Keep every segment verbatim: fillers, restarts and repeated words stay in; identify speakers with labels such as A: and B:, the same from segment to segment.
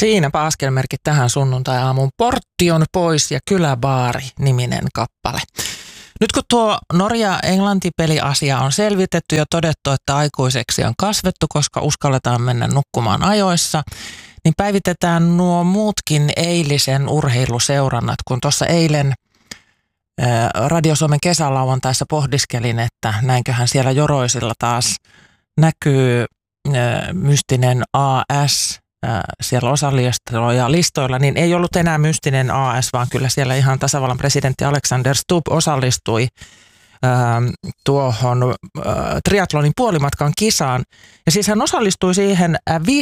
A: Siinäpä askelmerkit tähän sunnuntai-aamuun. Portti on pois ja kyläbaari-niminen kappale. Nyt kun tuo Norja-Englanti-peliasia on selvitetty ja todettu, että aikuiseksi on kasvettu, koska uskalletaan mennä nukkumaan ajoissa, niin päivitetään nuo muutkin eilisen urheiluseurannat. Kun tuossa eilen ää, Radio Suomen kesälauantaissa pohdiskelin, että näinköhän siellä Joroisilla taas näkyy ää, mystinen A S siellä osallistujilla ja listoilla, niin ei ollut enää mystinen A S, vaan kyllä siellä ihan tasavallan presidentti Alexander Stubb osallistui ää, tuohon ää, triathlonin puolimatkan kisaan. Ja siis hän osallistui siihen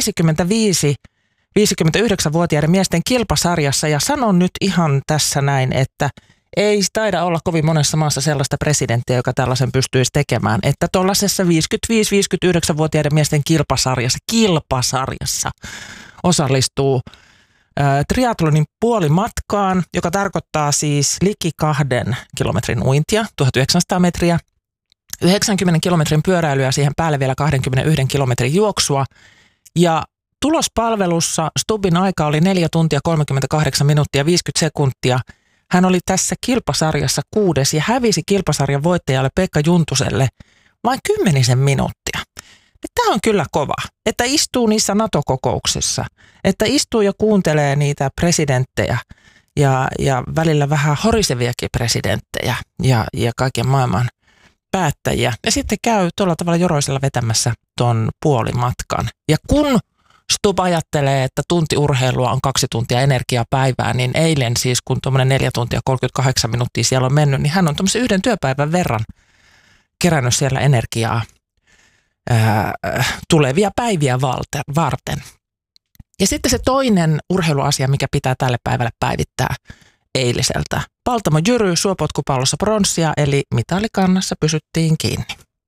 A: viisikymmentäviisi-viisikymmentäyhdeksänvuotiaiden miesten kilpasarjassa ja sanon nyt ihan tässä näin, että ei taida olla kovin monessa maassa sellaista presidenttiä, joka tällaisen pystyisi tekemään, että tuollaisessa viisikymmentäviisi-viisikymmentäyhdeksänvuotiaiden miesten kilpasarjassa, kilpasarjassa osallistuu ä, triathlonin puolimatkaan, joka tarkoittaa siis liki kahden kilometrin uintia, tuhatyhdeksänsataa metriä, yhdeksänkymmenen kilometrin pyöräilyä siihen päälle vielä kaksikymmentäyksi kilometrin juoksua ja tulospalvelussa Stubbin aika oli neljä tuntia kolmekymmentäkahdeksan minuuttia viisikymmentä sekuntia. Hän oli tässä kilpasarjassa kuudes ja hävisi kilpasarjan voittajalle Pekka Juntuselle vain kymmenisen minuuttia. Tämä on kyllä kova, että istuu niissä NATO-kokouksissa, että istuu ja kuuntelee niitä presidenttejä ja, ja välillä vähän horiseviakin presidenttejä ja, ja kaiken maailman päättäjiä. Ja sitten käy tuolla tavalla Joroisella vetämässä ton puolimatkan. Ja kun Stubb ajattelee, että tunti urheilua on kaksi tuntia energiaa päivää, niin eilen siis, kun tuommoinen neljä tuntia kolmekymmentäkahdeksan minuuttia siellä on mennyt, niin hän on tuommoisen yhden työpäivän verran kerännyt siellä energiaa ää, tulevia päiviä varten. Ja sitten se toinen urheiluasia, mikä pitää tälle päivälle päivittää eiliseltä. Paltamo Jyry suopotkupallossa pronssia, eli mitalikannassa pysyttiin kiinni.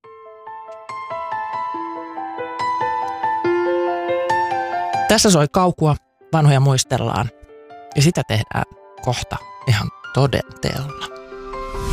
A: Tässä soi Kaukua, vanhoja muistellaan ja sitä tehdään kohta ihan toden teolla.